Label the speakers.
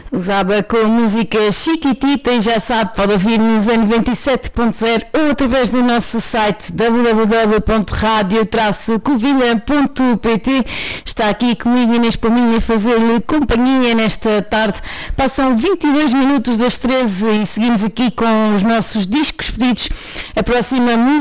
Speaker 1: Usava com a música Chiquitita e já sabe, pode ouvir-nos em 97.0 ou através do nosso site www.radio-covilha.pt. Está aqui comigo Inês Palminha a fazer-lhe companhia nesta tarde. Passam 22 minutos das 13 e seguimos aqui com os nossos discos pedidos. A próxima música